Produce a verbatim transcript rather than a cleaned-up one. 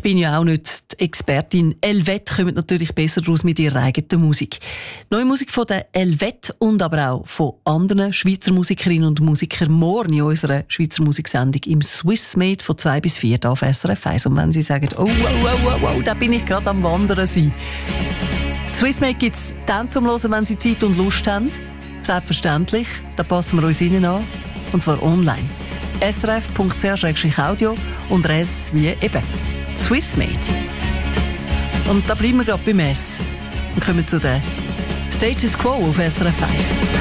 bin ja auch nicht die Expertin. Helvete kommt natürlich besser daraus mit ihrer eigenen Musik. Neue Musik von der Helvete und aber auch von anderen Schweizer Musikerinnen und Musikern morgen in unserer Schweizer Musiksendung im Swissmade von zwei bis vier auf S R F eins. Und wenn Sie sagen, oh, wow, wow, wow, wow, da bin ich gerade am Wandern sein. Swissmade gibt es dann zum Hören, wenn Sie Zeit und Lust haben. Selbstverständlich, da passen wir uns Ihnen an. Und zwar online. s r f punkt c h slash audio und S wie eben Swissmade. Und da bleiben wir gerade beim S und kommen zu den Status Quo auf S R F eins.